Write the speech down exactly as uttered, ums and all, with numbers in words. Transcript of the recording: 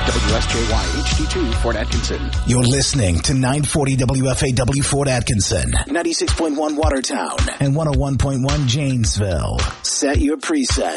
W S J Y H D two, Fort Atkinson. You're listening to nine forty W F A W Fort Atkinson, ninety-six point one Watertown, and one oh one point one Janesville. Set your preset.